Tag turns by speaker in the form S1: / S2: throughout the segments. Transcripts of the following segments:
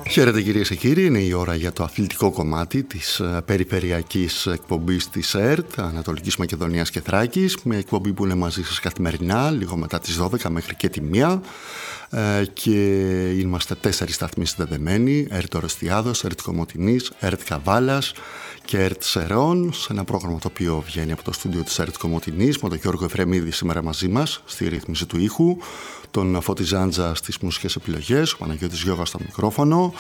S1: Χαίρετε κυρίες και κύριοι, είναι η ώρα για το αθλητικό κομμάτι της περιφερειακής εκπομπής της ΕΡΤ, Ανατολικής Μακεδονίας και Θράκης, μια εκπομπή που είναι μαζί σας καθημερινά, λίγο μετά τις 12 μέχρι και τη 1, και είμαστε 4 σταθμοί συνδεδεμένοι, ΕΡΤ Ορεστιάδος, ΕΡΤ Κομοτηνής, ΕΡΤ Καβάλας και ΕΡΤ Σερών, σε ένα πρόγραμμα το οποίο βγαίνει από το στούντιο της ΕΡΤ Κομοτηνής, με τον Γιώργο Εφρεμίδη σήμερα μαζί μας στη ρύθμιση του ήχου, τον Φώτη Ζάντζα στις μουσικές επιλογές, ο Παναγιώτης Γιώργας στο μικρόφωνο,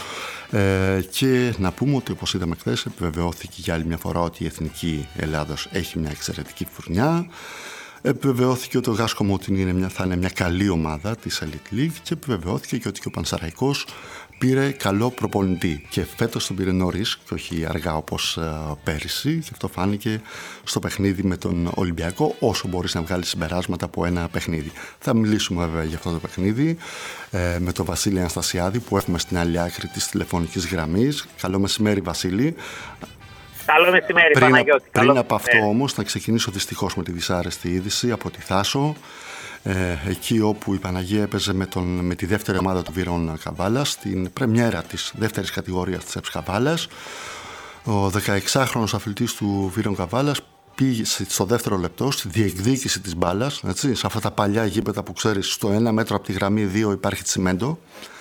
S1: και να πούμε ότι, όπως είδαμε χθες, επιβεβαιώθηκε για άλλη μια φορά ότι η Εθνική Ελλάδος έχει μια εξαιρετική φουρνιά. Επιβεβαιώθηκε ότι ο ΓΑΣ Κομοτηνή θα είναι μια καλή ομάδα της Elite League και επιβεβαιώθηκε και ότι ο Πανσεραϊκός πήρε καλό προπονητή και φέτος τον πήρε νωρίς και όχι αργά όπως πέρυσι, και αυτό φάνηκε στο παιχνίδι με τον Ολυμπιακό, όσο μπορείς να βγάλεις συμπεράσματα από ένα παιχνίδι. Θα μιλήσουμε βέβαια για αυτό το παιχνίδι με τον Βασίλη Αναστασιάδη, που έχουμε στην άλλη άκρη της τηλεφωνικής γραμμής. Καλό μεσημέρι, Βασίλη.
S2: Καλό μεσημέρι, Παναγιώτη.
S1: Πριν από αυτό όμως θα ξεκινήσω δυστυχώς με τη δυσάρεστη είδηση από τη Θάσο, εκεί όπου η Παναγία έπαιζε με τη δεύτερη ομάδα του Βύρων Καβάλας στην πρεμιέρα της δεύτερης κατηγορίας της ΕΠΣ Καβάλας. Ο 16χρονος αθλητής του Βύρων Καβάλας πήγε στο δεύτερο λεπτό στη διεκδίκηση της μπάλας, έτσι, σε αυτά τα παλιά γήπεδα που ξέρεις, στο 1 μέτρο από τη γραμμή 2 υπάρχει τσιμέντο,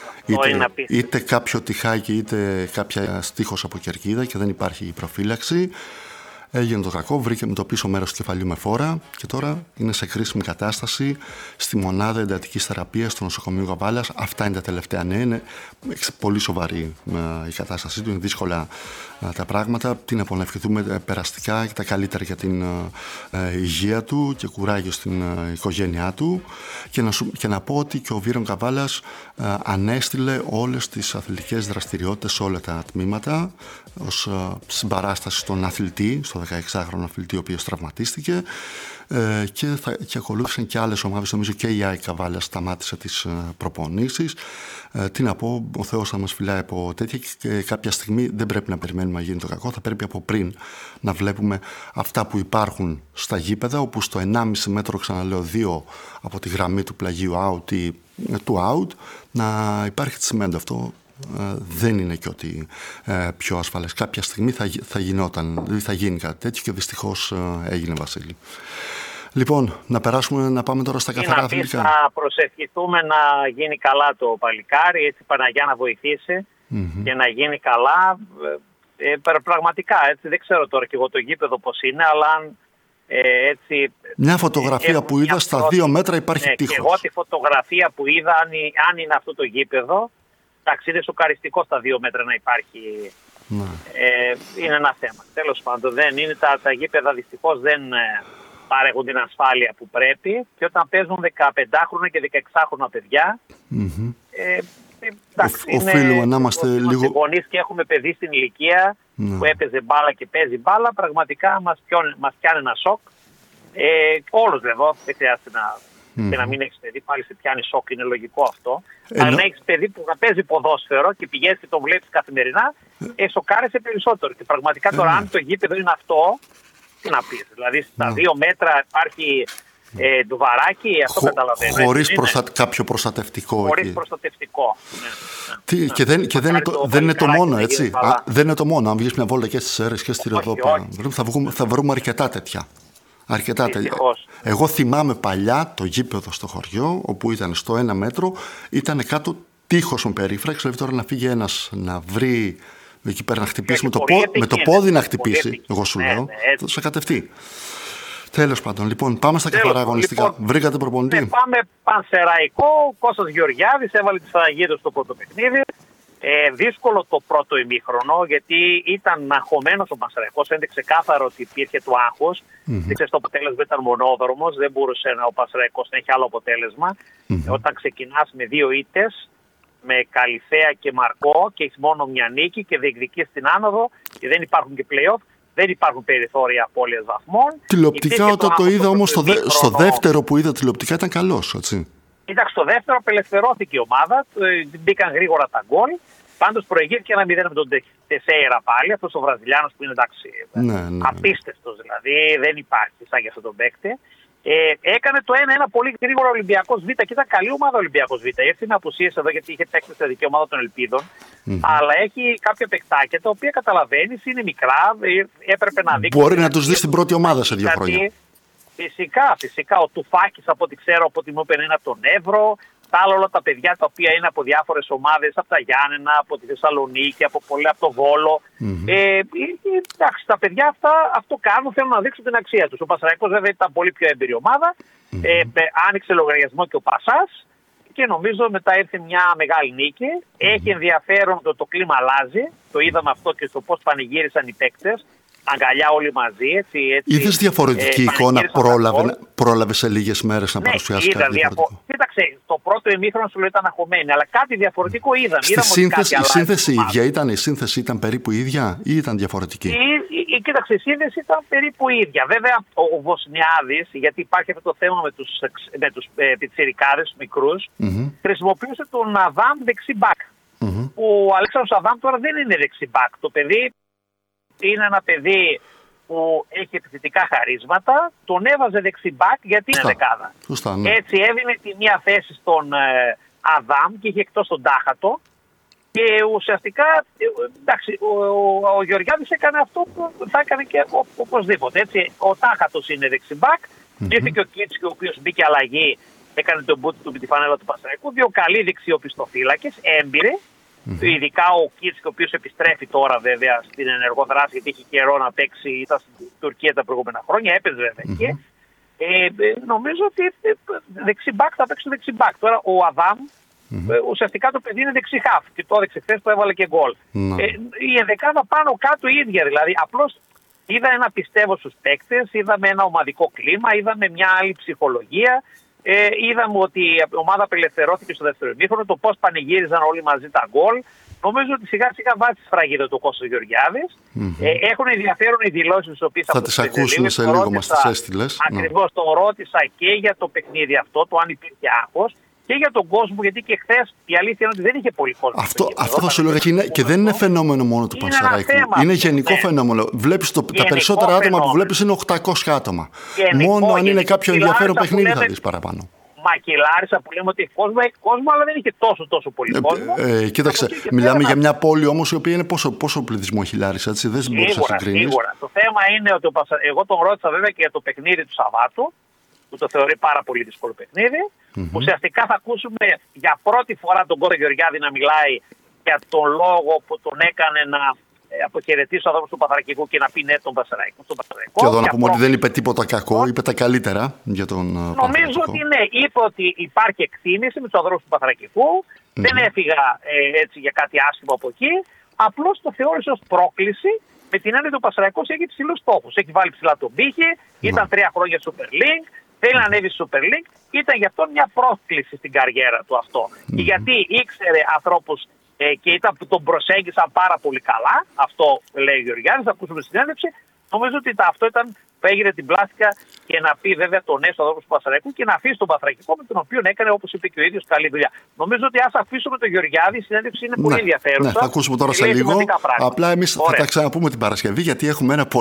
S1: είτε κάποιο τυχάκι είτε κάποια στίχος από κερκίδα και δεν υπάρχει προφύλαξη. Έγινε το κακό, βρήκε με το πίσω μέρος του κεφαλιού με φόρα και τώρα είναι σε κρίσιμη κατάσταση στη μονάδα εντατικής θεραπείας του νοσοκομείου Καβάλας. Αυτά είναι τα τελευταία νέα. Είναι πολύ σοβαρή η κατάστασή του, είναι δύσκολα τα πράγματα. Τι να πω, να ευχηθούμε περαστικά και τα καλύτερα για την υγεία του και κουράγιο στην οικογένειά του. Και να πω ότι και ο Βύρων Καβάλας ανέστηλε όλες τις αθλητικές δραστηριότητες σε όλα τα τμήματα ως συμπαράσταση στον αθλητή, στο 16χρονο αθλητή ο οποίος τραυματίστηκε, και ακολούθησαν και άλλες ομάδες. Νομίζω και η ΑΕΚ Καβάλας σταμάτησε τις προπονήσεις. Τι να πω, ο Θεός θα μας φυλάει από τέτοια, και κάποια στιγμή δεν πρέπει να περιμένουμε να γίνει το κακό, θα πρέπει από πριν να βλέπουμε αυτά που υπάρχουν στα γήπεδα, όπου στο 1,5 μέτρο, ξαναλέω, 2 από τη γραμμή του πλαγίου out ή του out, να υπάρχει τσιμέντο. Αυτό δεν είναι και ότι πιο ασφαλές. Κάποια στιγμή θα γίνει κάτι τέτοιο και δυστυχώς έγινε, Βασίλη. Λοιπόν, να πάμε τώρα στα καθαρά αθλητικά.
S2: Να προσευχηθούμε να γίνει καλά το παλικάρι, έτσι, Παναγιά να βοηθήσει και να γίνει καλά. Πραγματικά, έτσι, δεν ξέρω τώρα και εγώ το γήπεδο πώς είναι, αλλά αν έτσι...
S1: Μια φωτογραφία που είδα στα 2 μέτρα υπάρχει τείχος.
S2: Και εγώ τη φωτογραφία που είδα, αν είναι αυτό το γήπεδο, εντάξει, είναι σοκαριστικό στα 2 μέτρα να υπάρχει. Είναι ένα θέμα. Τέλος πάντων, δεν είναι, τα γήπεδα δυστυχώς δεν παρέχουν την ασφάλεια που πρέπει, και όταν παίζουν 15χρονα και 16χρονα παιδιά,
S1: οφείλουμε να είμαστε λίγο
S2: γονείς και έχουμε παιδί στην ηλικία που έπαιζε μπάλα και παίζει μπάλα, πραγματικά μας πιάνει ένα σοκ. Όλος βέβαια, δεν χρειάζεται και να μην έχεις παιδί, πάλι σε πιάνει σοκ, είναι λογικό αυτό. Αλλά να έχεις παιδί που να παίζει ποδόσφαιρο και πηγαίνεις και το βλέπεις καθημερινά, σοκάρεσαι περισσότερο. Και πραγματικά τώρα, αν το γήπεδο είναι αυτό, τι να πεις, δηλαδή στα 2 μέτρα υπάρχει ντουβαράκι, αυτό καταλαβαίνω.
S1: Χωρίς κάποιο προστατευτικό.
S2: Χωρίς προστατευτικό.
S1: Και δεν είναι το μόνο, έτσι. Δεν είναι το μόνο. Αν βγεις μια βόλτα και στις Σέρρες και στη Ροδόπα, θα βρούμε αρκετά τέτοια. Εγώ θυμάμαι παλιά το γήπεδο στο χωριό, όπου ήταν στο 1 μέτρο, ήταν κάτω τείχος με περίφραξη. Δηλαδή τώρα να φύγει ένας να βρει εκεί πέρα να χτυπήσει με το πόδι να χτυπήσει, εγώ σου λέω, θα σε κατευτεί. Τέλος πάντων, λοιπόν, πάμε στα καθαρά αγωνιστικά. Βρήκατε προπονητή?
S2: Πάμε Πανσεραϊκό. Κώστας Γεωργιάδης έβαλε τη σφραγίδα του στο πρώτο παιχνίδι. Δύσκολο το πρώτο ημίχρονο, γιατί ήταν αγχωμένος ο Πανσεραϊκός. Έδειξε ξεκάθαρο ότι υπήρχε το άγχος. Δείξε το αποτέλεσμα, ήταν μονόδρομος. Δεν μπορούσε ο Πανσεραϊκός να έχει άλλο αποτέλεσμα. Όταν ξεκινάς με 2 ήττες, με Καλυθέα και Μαρκό, και έχεις μόνο μια νίκη και διεκδικείς στην άνοδο, και δεν υπάρχουν και play-off, δεν υπάρχουν περιθώρια απώλειας βαθμών.
S1: Τηλεοπτικά, όταν το είδα όμως στο δεύτερο που είδα τηλεοπτικά, ήταν καλός, έτσι.
S2: Κοίταξε, στο δεύτερο απελευθερώθηκε η ομάδα, μπήκαν γρήγορα τα γκολ. Πάντως προηγήθηκε 1-0 με τον Τεσέιρα πάλι, αυτός ο Βραζιλιάνος που είναι, εντάξει, απίστευτος δηλαδή, δεν υπάρχει σαν για αυτόν τον παίκτη. Έκανε το 1-1 πολύ γρήγορα ο Ολυμπιακός Β, και ήταν καλή ομάδα ο Ολυμπιακός Β. Ήρθε με απουσίες εδώ, γιατί είχε παίξει στη δική ομάδα των Ελπίδων. αλλά έχει κάποια παικτάκια τα οποία καταλαβαίνεις είναι μικρά, έπρεπε να δείξει.
S1: Μπορεί να τους δεις στην πρώτη ομάδα σε 2 χρόνια.
S2: Φυσικά. Ο Τουφάκης, από ό,τι ξέρω, από ό,τι μου είπε, είναι από τον Εύρο. Τα άλλα όλα τα παιδιά τα οποία είναι από διάφορες ομάδες, από τα Γιάννενα, από τη Θεσσαλονίκη, από το Βόλο. Εντάξει, τα παιδιά αυτά αυτό κάνουν, θέλουν να δείξουν την αξία τους. Ο Πανσεραϊκός βέβαια ήταν πολύ πιο έμπειρη ομάδα. Άνοιξε λογαριασμό και ο Πασάς και νομίζω μετά ήρθε μια μεγάλη νίκη. Έχει ενδιαφέρον το κλίμα αλλάζει. Το είδαμε αυτό και στο πώς πανηγύρισαν οι παίκτες. Αγκαλιά όλοι μαζί. Έτσι,
S1: είδες διαφορετική εικόνα, πρόλαβε σε λίγες μέρες να παρουσιάσει κάτι διαφορετικό?
S2: Κοίταξε, το πρώτο ημίχρονο σου λέει ήταν αγχωμένη, αλλά κάτι διαφορετικό είδαμε.
S1: Η σύνθεση ήταν περίπου ίδια ή ήταν διαφορετική?
S2: Κοίταξε, η σύνθεση ήταν περίπου ίδια. Βέβαια, ο Βοσνιάδης, γιατί υπάρχει αυτό το θέμα με τους πιτσιρικάδες μικρούς, χρησιμοποιούσε τον Αδάμ δεξιμπάκ. Ο Αλέξανδρος Αδάμ τώρα δεν είναι δεξιμπάκ. Το παιδί είναι ένα παιδί που έχει επιθετικά χαρίσματα, τον έβαζε δεξιμπάκ γιατί είναι δεκάδα.
S1: Ναι.
S2: Έτσι έδινε τη μία θέση στον Αδάμ και είχε εκτός τον Τάχατο και ουσιαστικά εντάξει, ο Γεωργιάδης έκανε αυτό που θα έκανε και οπωσδήποτε. Έτσι, ο Τάχατος είναι δεξιμπάκ, ήρθε και ο Κίτσικ, ο οποίος μπήκε αλλαγή, έκανε τον μπούτι του με τη φανέλα του Πανσεραϊκού, 2 καλοί δεξιοπιστοφύλακες, έμπειροι. Ειδικά ο Κίτσικ, ο οποίος επιστρέφει τώρα βέβαια στην ενεργό δράση, γιατί είχε καιρό να παίξει, ήταν στην Τουρκία τα προηγούμενα χρόνια, έπαιζε βέβαια εκεί. Νομίζω ότι δεξιμπάκ θα παίξει δεξιμπάκ. Τώρα ο Αδάμ ουσιαστικά το παιδί είναι δεξιχάφ και το έδειξε χθες που έβαλε και γκολ. Η ενδεκάδα πάνω κάτω ίδια δηλαδή. Απλώς είδα ένα πιστεύω στους παίκτες, είδαμε ένα ομαδικό κλίμα, είδαμε μια άλλη ψυχολογία. Είδαμε ότι η ομάδα απελευθερώθηκε στο δεύτερο ημίχρονο, το πώς πανηγύριζαν όλοι μαζί τα γκολ. Νομίζω ότι σιγά σιγά βάζει τη σφραγίδα του Κώστας Γεωργιάδης. Έχουν ενδιαφέρον οι δηλώσεις τις οποίες
S1: θα τις ακούσουμε σε λίγο, μας τις έστειλες.
S2: Ακριβώς, τον ρώτησα και για το παιχνίδι αυτό, το αν υπήρχε άγχος, και για τον κόσμο, γιατί και χθες η αλήθεια είναι ότι δεν είχε πολύ κόσμο.
S1: Αυτό θα σου λέγα και δεν είναι φαινόμενο μόνο του Πανσεραϊκού. Είναι γενικό φαινόμενο. Βλέπεις τα περισσότερα άτομα που βλέπεις είναι 800 άτομα. Μόνο αν είναι κάποιο ενδιαφέρον παιχνίδι θα δεις παραπάνω.
S2: Μακελάρισα που λέμε ότι έχει κόσμο, αλλά δεν είχε τόσο πολύ κόσμο.
S1: Κοίταξε, μιλάμε για μια πόλη όμως η οποία είναι πόσο πληθυσμό έχει Λάρισα, έτσι, δεν μπορείς να συγκρίνεις.
S2: Σίγουρα. Το θέμα είναι ότι εγώ τον ρώτησα βέβαια και για το παιχνίδι του Σαββάτου, που το θεωρεί πάρα πολύ δύσκολο παιχνίδι. Ουσιαστικά θα ακούσουμε για πρώτη φορά τον Κώστα Γεωργιάδη να μιλάει για τον λόγο που τον έκανε να αποχαιρετήσει ο ανθρώπους του Παθρακικού και να πει ναι τον Πανσεραϊκό.
S1: Και εδώ να πούμε ότι δεν είπε τίποτα κακό, είπε τα καλύτερα για τον Πανσεραϊκό.
S2: Νομίζω ότι ναι, είπε ότι υπάρχει εκτίμηση με τους ανθρώπους του Παθρακικού. Δεν έφυγα έτσι για κάτι άσχημο από εκεί. Απλώς το θεώρησε ως πρόκληση. Με την έννοια ότι ο Πανσεραϊκός έχει ψηλούς στόχους. Έχει βάλει ψηλά τον πύχη, ήταν 3 χρόνια Super League, θέλει να ανέβει στη Super League. Ήταν γι' αυτό μια πρόκληση στην καριέρα του αυτό. Και γιατί ήξερε ανθρώπους και τον προσέγγισαν πάρα πολύ καλά. Αυτό λέει ο Γεωργιάδης, θα ακούσουμε στην συνέντευξη. Νομίζω ότι αυτό ήταν που έγινε την πλάστικα και να πει βέβαια τον νέο ανθρώπου του Πανσεραϊκού και να αφήσει τον Παθρακικό με τον οποίο έκανε, όπως είπε και ο ίδιος, καλή δουλειά. Νομίζω ότι ας αφήσουμε τον Γεωργιάδη, η συνέντευξη είναι πολύ ενδιαφέρουσα.
S1: Ναι, θα ακούσουμε τώρα σε λίγο. Απλά εμείς θα τα ξαναπούμε την Παρασκευή, γιατί έχουμε ένα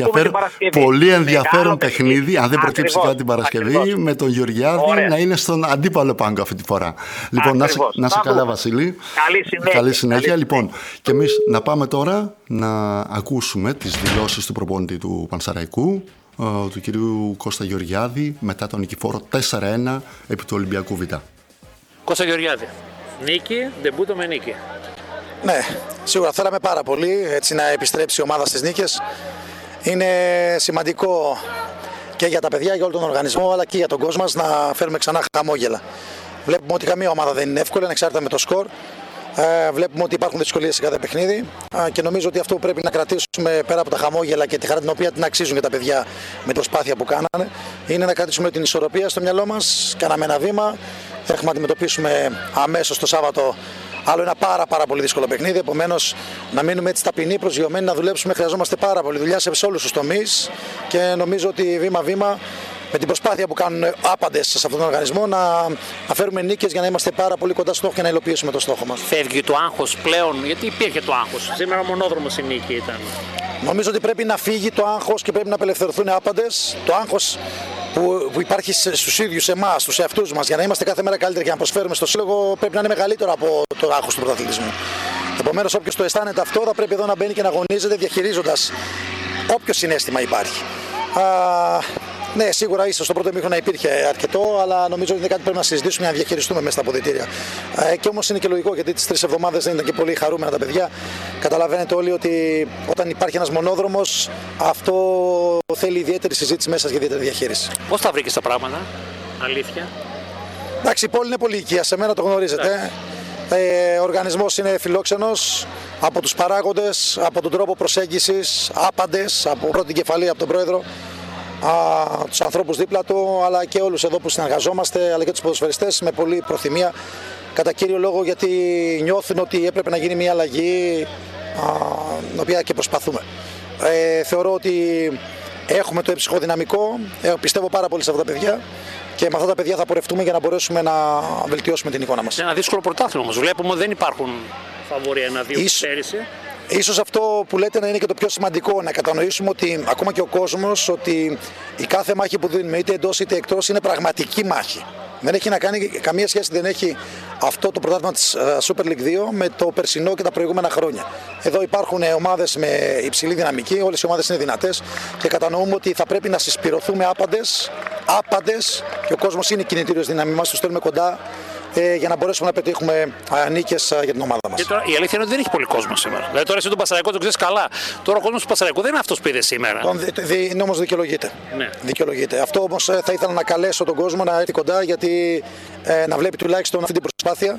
S1: πολύ ενδιαφέρον παιχνίδι. Αν δεν προκύψει κάτι την Παρασκευή, με τον Γεωργιάδη να είναι στον αντίπαλο πάγκο αυτή τη φορά. Λοιπόν, να σε καλά, Βασίλη. Καλή συνέχεια. Λοιπόν, και εμείς να πάμε τώρα να ακούσουμε τις δηλώσεις του προπονητή του Πανσεραϊκού, του κυρίου Κώστα Γεωργιάδη, μετά τον νικηφόρο 4-1 επί του Ολυμπιακού Β.
S2: Κώστα Γεωργιάδη, νίκη, ντεμπούτο με νίκη.
S3: Ναι, σίγουρα θέλαμε πάρα πολύ έτσι να επιστρέψει η ομάδα στις νίκες. Είναι σημαντικό και για τα παιδιά, για όλο τον οργανισμό, αλλά και για τον κόσμο μας να φέρουμε ξανά χαμόγελα. Βλέπουμε ότι καμία ομάδα δεν είναι εύκολη, ανεξάρτητα με το σκορ. Βλέπουμε ότι υπάρχουν δυσκολίες σε κάθε παιχνίδι και νομίζω ότι αυτό που πρέπει να κρατήσουμε πέρα από τα χαμόγελα και τη χαρά την οποία την αξίζουν για τα παιδιά με την προσπάθεια που κάνανε είναι να κρατήσουμε την ισορροπία στο μυαλό μας. Κάναμε ένα βήμα, έχουμε να αντιμετωπίσουμε αμέσως το Σάββατο άλλο ένα πάρα πολύ δύσκολο παιχνίδι. Επομένως, να μείνουμε έτσι ταπεινοί, προσγειωμένοι, να δουλέψουμε. Χρειαζόμαστε πάρα πολύ δουλειά σε όλους τους τομείς και νομίζω ότι βήμα-βήμα, με την προσπάθεια που κάνουν άπαντες σε αυτόν τον οργανισμό, να φέρουμε νίκες για να είμαστε πάρα πολύ κοντά στο στόχο και να υλοποιήσουμε το στόχο μας.
S2: Φεύγει το άγχος πλέον, γιατί υπήρχε το άγχος. Σήμερα μονόδρομος η νίκη ήταν.
S3: Νομίζω ότι πρέπει να φύγει το άγχος και πρέπει να απελευθερωθούν άπαντες. Το άγχος που υπάρχει στους ίδιους εμάς, στους εαυτούς μας, για να είμαστε κάθε μέρα καλύτεροι και να προσφέρουμε στο σύλλογο, πρέπει να είναι μεγαλύτερο από το άγχος του πρωταθλητισμού. Επομένως, όποιος το αισθάνεται αυτό θα πρέπει εδώ να μπαίνει και να αγωνίζεται διαχειρίζοντας όποιο συναίσθημα υπάρχει. Ναι, σίγουρα ίσως στο πρώτο ημίχρονο υπήρχε αρκετό, αλλά νομίζω ότι είναι κάτι που πρέπει να συζητήσουμε για να διαχειριστούμε μέσα στα αποδυτήρια. Και όμως είναι και λογικό, γιατί τις 3 εβδομάδες δεν ήταν και πολύ χαρούμενα τα παιδιά. Καταλαβαίνετε όλοι ότι όταν υπάρχει ένας μονόδρομος, αυτό θέλει ιδιαίτερη συζήτηση μέσα και ιδιαίτερη διαχείριση.
S4: Πώς τα βρήκες τα πράγματα, αλήθεια?
S3: Εντάξει, η πόλη είναι πολύ οικία, σε μένα το γνωρίζετε. Ο οργανισμός είναι φιλόξενος από τους παράγοντες, από τον τρόπο προσέγγισης, άπαντες, από πρώτη κεφαλή, από τον πρόεδρο, τους ανθρώπους δίπλα του, αλλά και όλους εδώ που συνεργαζόμαστε, αλλά και τους ποδοσφαιριστές με πολύ προθυμία, κατά κύριο λόγο γιατί νιώθουν ότι έπρεπε να γίνει μια αλλαγή, την οποία και προσπαθούμε. Θεωρώ ότι έχουμε το ψυχοδυναμικό, πιστεύω πάρα πολύ σε αυτά τα παιδιά. Και με αυτά τα παιδιά θα πορευτούμε για να μπορέσουμε να βελτιώσουμε την εικόνα μας.
S4: Είναι ένα δύσκολο πρωτάθλημα όμως. Βλέπουμε ότι δεν υπάρχουν φαβορί 1-2 πέρυσι.
S3: Ίσως αυτό που λέτε να είναι και το πιο σημαντικό, να κατανοήσουμε ότι ακόμα και ο κόσμος, ότι η κάθε μάχη που δίνουμε είτε εντός είτε εκτός είναι πραγματική μάχη. Δεν έχει να κάνει καμία σχέση, δεν έχει αυτό το πρωτάθλημα της Super League 2 με το περσινό και τα προηγούμενα χρόνια. Εδώ υπάρχουν ομάδες με υψηλή δυναμική, όλες οι ομάδες είναι δυνατές και κατανοούμε ότι θα πρέπει να συσπηρωθούμε άπαντες και ο κόσμος είναι κινητήριος δύναμη μας, τους στέλνουμε κοντά για να μπορέσουμε να πετύχουμε νίκες για την ομάδα μας.
S4: Και τώρα η αλήθεια είναι ότι δεν έχει πολύ κόσμο σήμερα. Δηλαδή τώρα εσύ τον Πασαραϊκό τον ξέρεις καλά. Τώρα ο κόσμος του Πασαραϊκού δεν είναι αυτός που είδε σήμερα.
S3: Είναι όμως δικαιολογείται.
S4: Ναι.
S3: Δικαιολογείται. Αυτό όμως θα ήθελα να καλέσω τον κόσμο να έρθει κοντά, γιατί να βλέπει τουλάχιστον αυτή την προσπάθεια.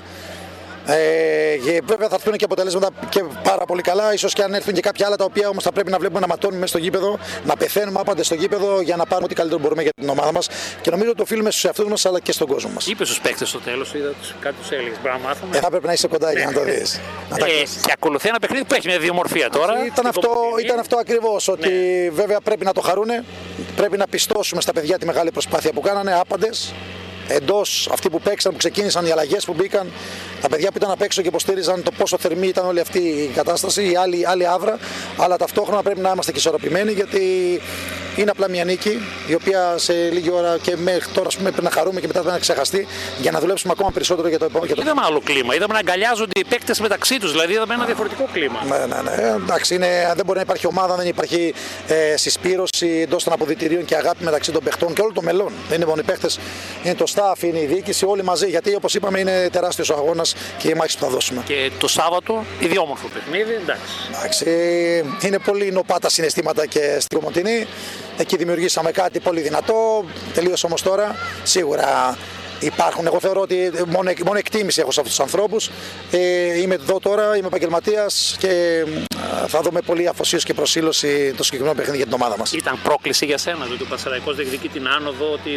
S3: Βέβαια θα έρθουν και αποτελέσματα και πάρα πολύ καλά. Ίσως και αν έρθουν και κάποια άλλα τα οποία όμως θα πρέπει να βλέπουμε να ματώνουμε μέσα στο γήπεδο, να πεθαίνουμε άπαντες στο γήπεδο για να πάρουμε ό,τι καλύτερο μπορούμε για την ομάδα μας. Και νομίζω ότι το οφείλουμε στους εαυτούς μας αλλά και στον κόσμο μας.
S4: Είπε στους παίκτες στο τέλος, είδα κάτι τους έλεγες. Πρέπει να μάθουμε.
S3: Θα πρέπει να είσαι κοντά για να το δεις.
S4: Και ακολουθεί ένα παιχνίδι που έχει μια ιδιομορφία τώρα.
S3: Ήταν αυτό ακριβώς. Ότι βέβαια πρέπει να το χαρούνε. Πρέπει να πιστώσουμε στα παιδιά τη μεγάλη προσπάθεια που κάνανε άπαντες. Εντός, αυτοί που παίξαν, που ξεκίνησαν, οι αλλαγές που μπήκαν, τα παιδιά που ήταν απ' έξω και υποστήριζαν το πόσο θερμή ήταν όλη αυτή η κατάσταση, η άλλη άβρα. Αλλά ταυτόχρονα πρέπει να είμαστε και ισορροπημένοι, γιατί είναι απλά μια νίκη, η οποία σε λίγη ώρα και μέχρι τώρα πρέπει να χαρούμε και μετά πρέπει να ξεχαστεί για να δουλέψουμε ακόμα περισσότερο για το επόμενο.
S4: Είδαμε άλλο κλίμα. Είδαμε να αγκαλιάζονται οι παίκτες μεταξύ τους, δηλαδή είδαμε ένα διαφορετικό κλίμα.
S3: Ναι. Εντάξει, δεν μπορεί να υπάρχει ομάδα, δεν υπάρχει συσπήρωση εντός των αποδυτηρίων και αγάπη μεταξύ των παιχτών και όλων των μελών. Δεν είναι μόνο οι παίκτες, είναι το staff, είναι η διοίκηση, όλοι μαζί. Γιατί όπως είπαμε, είναι τεράστιος ο αγώνας και οι μάχες που θα δώσουμε.
S4: Και το Σάββατο, ιδιόμορφο παιχνίδι, εντάξει.
S3: Είναι πολύ νοπά τα συναισθήματα και στην Κομοτηνή. Εκεί δημιουργήσαμε κάτι πολύ δυνατό. Τελείωσε όμως τώρα. Σίγουρα υπάρχουν. Εγώ θεωρώ ότι μόνο εκτίμηση έχω σε αυτούς τους ανθρώπους. Είμαι εδώ τώρα, είμαι επαγγελματίας και θα δω με πολύ αφοσίωση και προσήλωση το συγκεκριμένο παιχνίδι για την ομάδα μας.
S4: Ήταν πρόκληση για σένα, ότι ο Πασαραϊκός διεκδικεί την άνοδο, ότι.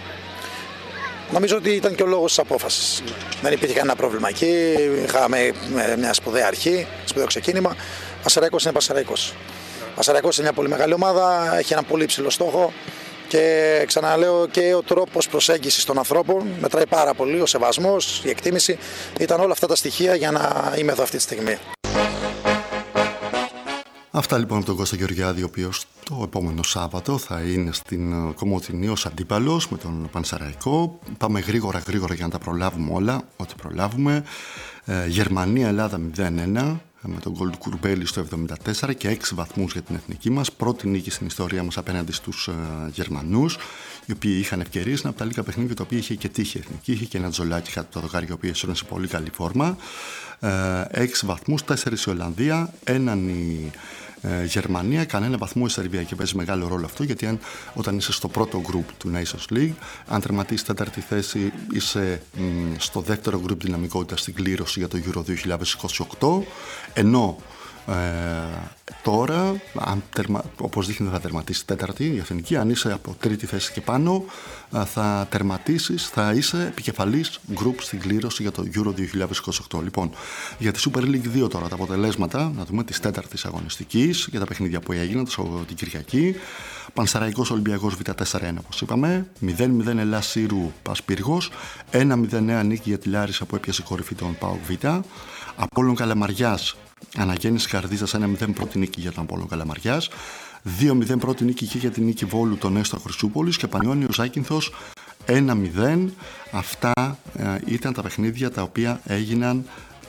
S3: Νομίζω ότι ήταν και ο λόγος της απόφασης. Δεν υπήρχε κανένα πρόβλημα εκεί. Είχαμε μια σπουδαία αρχή, σπουδαίο ξεκίνημα. Πασαραϊκός είναι Πασαραϊκός. Πασαραϊκός είναι μια πολύ μεγάλη ομάδα, έχει ένα πολύ υψηλό στόχο και ξαναλέω και ο τρόπος προσέγγισης των ανθρώπων μετράει πάρα πολύ, ο σεβασμός, η εκτίμηση. Ήταν όλα αυτά τα στοιχεία για να είμαι εδώ αυτή τη στιγμή.
S1: Αυτά λοιπόν από τον Κώστα Γεωργιάδη, ο οποίος το επόμενο Σάββατο θα είναι στην Κομοτηνή ως αντίπαλος με τον Πανσεραϊκό. Πάμε γρήγορα για να τα προλάβουμε όλα, ό,τι προλάβουμε. Γερμανία-Ελλάδα 0-1 με τον γκολ του Κουρμπέλη στο 74 και 6 βαθμούς για την εθνική μας. Πρώτη νίκη στην ιστορία μας απέναντι στους Γερμανούς, οι οποίοι είχαν ευκαιρίες. Είναι από τα λίγα παιχνίδια τα οποία είχε και τύχη εθνική. Είχε και ένα Τζολάκι κάτω από το δοκάρι, ο οποίος ήταν σε πολύ καλή φόρμα. 6 βαθμούς, 4 η Ολλανδία, 1 η Γερμανία, κανένα βαθμό η Σερβία, και παίζει μεγάλο ρόλο αυτό, γιατί όταν είσαι στο πρώτο γκρουπ του Nations League, αν τερματίσεις τέταρτη θέση, είσαι στο δεύτερο γκρουπ δυναμικότητα στην κλήρωση για το Euro 2028, ενώ τώρα, όπως δείχνει, θα τερματίσει τέταρτη η εθνική. Αν είσαι από τρίτη θέση και πάνω, θα τερματίσεις, θα είσαι επικεφαλής γκρουπ στην κλήρωση για το Euro 2028. Λοιπόν, για τη Super League 2 τώρα τα αποτελέσματα, να δούμε της τέταρτης αγωνιστικής για τα παιχνίδια που έγιναν την Κυριακή. Πανσεραϊκός Ολυμπιακός Β 4-1, όπως είπαμε. 0-0 Ελλάς Σύρου Πας Πύργος. 1-0 νίκη για τη Λάρισα που έπιασε κορυφή των ΠΑΟΚ Β. Απόλλων Καλαμαριάς Αναγέννηση Καρδίτσας 1-0 πρώτη νίκη για τον Απόλλων Καλαμαριάς. 2-0 πρώτη νίκη και για την νίκη Βόλου τον Έστω Χρυσούπολης και Πανιώνιος Ζάκυνθος 1-0. Αυτά ήταν τα παιχνίδια τα οποία έγιναν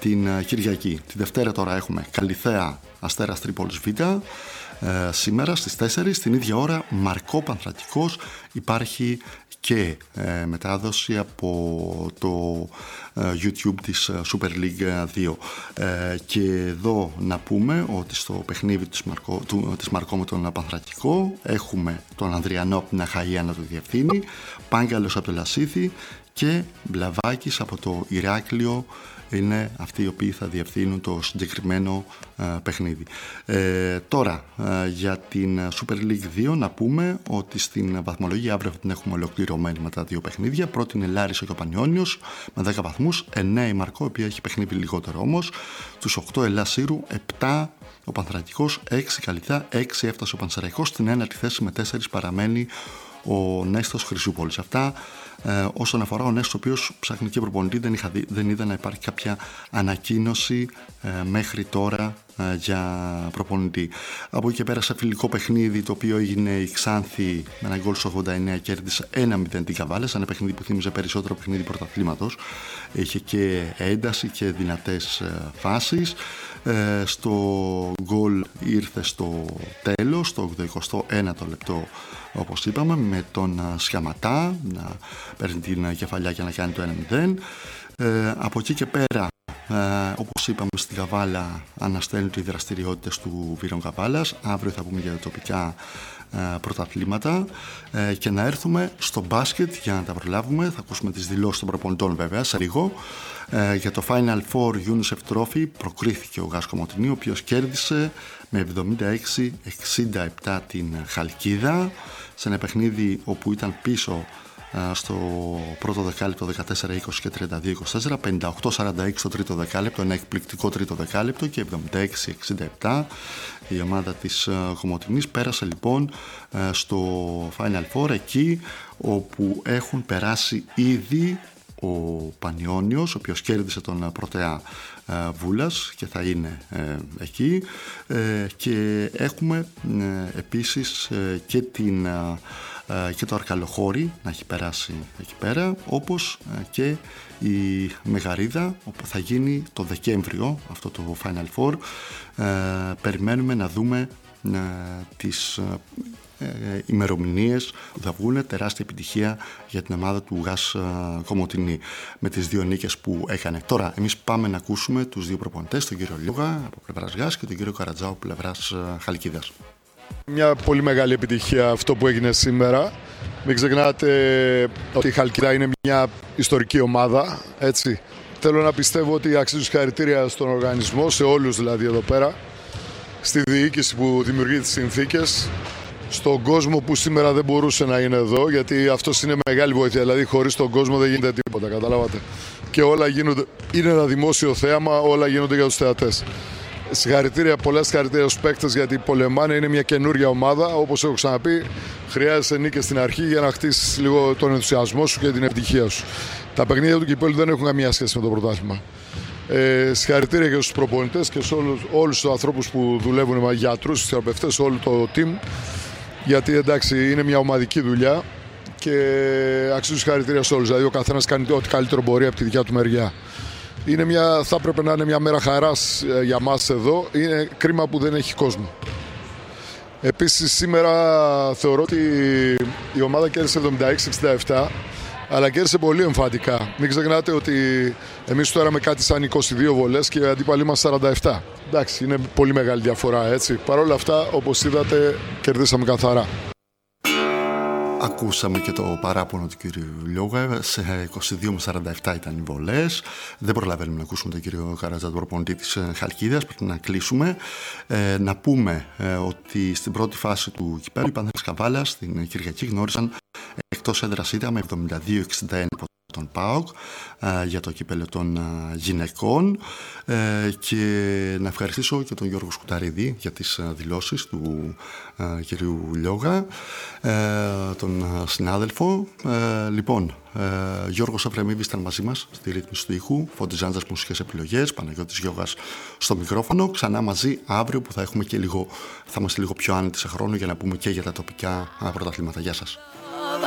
S1: την Κυριακή. Τη Δευτέρα τώρα έχουμε Καλιθέα Αστέρας Τρίπολης Β. Σήμερα στις 4 την ίδια ώρα Μαρκό Πανθρακικός. Υπάρχει και μετάδοση από το YouTube της Super League 2. Και εδώ να πούμε ότι στο παιχνίδι της Μαρκό με τον Πανθρακικό έχουμε τον Ανδριανό από την Αχαΐα να το διευθύνει, Πάγκαλος από το Λασίθι και Μπλαβάκης από το Ηράκλειο. Είναι αυτοί οι οποίοι θα διευθύνουν το συγκεκριμένο παιχνίδι. Τώρα για την Super League 2 να πούμε ότι στην βαθμολογία αύριο την έχουμε ολοκληρωμένη με τα δύο παιχνίδια. Πρώτη είναι Λάρισα και ο Πανιώνιος με 10 βαθμούς, 9 η Μαρκό, η οποία έχει παιχνίδι λιγότερο όμως. Τους 8 Ελλάς Σύρου, 7 ο Πανθρακικός, 6 Καλιθά, 6 έφτασε ο Πανσεραϊκός. Στην ένατη θέση με 4 παραμένει ο Νέστος Χρυσούπολης. Αυτά όσον αφορά ο Νέστος, ο οποίος ψάχνει και προπονητή. Δεν είδα να υπάρχει κάποια ανακοίνωση μέχρι τώρα για προπονητή. Από εκεί και πέρα σε φιλικό παιχνίδι, το οποίο έγινε η Ξάνθη με ένα γκολ στο 89, κέρδισε 1-0 την Καβάλα. Ένα παιχνίδι που θύμιζε περισσότερο παιχνίδι πρωταθλήματος. Είχε και ένταση και δυνατές φάσεις. Στο γκολ ήρθε στο τέλος, στο 81ο λεπτό, όπως είπαμε, με τον Σιαματά να παίρνει την κεφαλιά και να κάνει το 1-0. Από εκεί και πέρα, όπως είπαμε, στην Καβάλα αναστέλνουν οι δραστηριότητες του Βίρων Καβάλας. Αύριο θα πούμε για τα τοπικά πρωταθλήματα και να έρθουμε στο μπάσκετ για να τα προλάβουμε. Θα ακούσουμε τις δηλώσεις των προπονητών βέβαια σε λίγο. Για το Final Four UNICEF Trophy προκρίθηκε ο ΓΑΣ Κομοτηνή, ο οποίος κέρδισε με 76-67 την Χαλκίδα σε ένα παιχνίδι όπου ήταν πίσω στο πρώτο δεκάλεπτο 14-20 και 32-24, 58-46 στο τρίτο δεκάλεπτο, ένα εκπληκτικό τρίτο δεκάλεπτο, και 76-67 η ομάδα της Κομοτηνής πέρασε λοιπόν στο Final Four, εκεί όπου έχουν περάσει ήδη ο Πανιώνιος, ο οποίος κέρδισε τον Πρωτεά Βούλας και θα είναι εκεί, και έχουμε επίσης και το Αρκαλοχώρι να έχει περάσει εκεί πέρα, όπως και η Μεγαρίδα, όπου θα γίνει το Δεκέμβριο αυτό το Final Four. Περιμένουμε να δούμε τις ημερομηνίες που θα βγουν. Τεράστια επιτυχία για την ομάδα του ΓΑΣ Κομοτηνή με τις δύο νίκες που έκανε. Τώρα εμείς πάμε να ακούσουμε τους δύο προπονητές, τον κύριο Λιόγα από πλευράς ΓΑΣ και τον κύριο Καρατζάου από πλευράς Χαλκίδας.
S5: Μια πολύ μεγάλη επιτυχία αυτό που έγινε σήμερα. Μην ξεχνάτε ότι η Χαλκίδα είναι μια ιστορική ομάδα, έτσι. Θέλω να πιστεύω ότι αξίζει συγχαρητήρια στον οργανισμό, σε όλους δηλαδή εδώ πέρα, στη διοίκηση που δημιουργεί τις συνθήκες, στον κόσμο που σήμερα δεν μπορούσε να είναι εδώ, γιατί αυτό είναι μεγάλη βοήθεια. Δηλαδή, χωρίς τον κόσμο δεν γίνεται τίποτα, καταλάβατε. Και όλα γίνονται, είναι ένα δημόσιο θέαμα, όλα γίνονται για τους θεατές. Συγχαρητήρια, πολλά συγχαρητήρια στους παίκτες, γιατί πολεμάνε, είναι μια καινούργια ομάδα. Όπως έχω ξαναπεί, χρειάζεσαι νίκες στην αρχή για να χτίσεις λίγο τον ενθουσιασμό σου και την επιτυχία σου. Τα παιχνίδια του κυπέλλου δεν έχουν καμία σχέση με το πρωτάθλημα. Συγχαρητήρια και στους προπονητές και σε όλους τους ανθρώπους που δουλεύουν με γιατρούς, τους θεραπευτές, όλο το team. Γιατί εντάξει, είναι μια ομαδική δουλειά και αξίζει συγχαρητήρια σε όλους. Δηλαδή, ο καθένας κάνει ό,τι καλύτερο μπορεί από τη δικιά του μεριά. Θα έπρεπε να είναι μια μέρα χαράς για μας εδώ. Είναι κρίμα που δεν έχει κόσμο. Επίσης, σήμερα θεωρώ ότι η ομάδα κέρδισε 76-67, αλλά κέρδισε πολύ εμφαντικά. Μην ξεχνάτε ότι εμείς τώρα με κάτι σαν 22 βολές και οι αντίπαλοι μας 47. Εντάξει, είναι πολύ μεγάλη διαφορά, έτσι. Παρ' όλα αυτά, όπως είδατε, κερδίσαμε καθαρά.
S1: Ακούσαμε και το παράπονο του κύριου Λιόγα. Σε 22-47 ήταν οι βολές. Δεν προλαβαίνουμε να ακούσουμε τον κύριο Καρατζά, τον προπονητή της Χαλκίδας. Πρέπει να κλείσουμε. Να πούμε ότι στην πρώτη φάση του κυπέλλου οι Πανθέρες Καβάλας στην Κυριακή γνώρισαν εκτός έδρας ήττα με 72-61 τον ΠΑΟΚ για το κύπελλο των γυναικών, και να ευχαριστήσω και τον Γιώργο Σκουταρίδη για τις δηλώσεις του κυρίου Λιόγα, τον συνάδελφο. Λοιπόν, Γιώργος Αβραμίδης ήταν μαζί μας στη ρύθμιση του ήχου, Φώτης Ζάντζας μουσικές επιλογές, Παναγιώτης Γιώγας στο μικρόφωνο. Ξανά μαζί αύριο που θα είμαστε λίγο πιο άνετοι σε χρόνο για να πούμε και για τα τοπικά πρωταθλήματα. Γεια σας.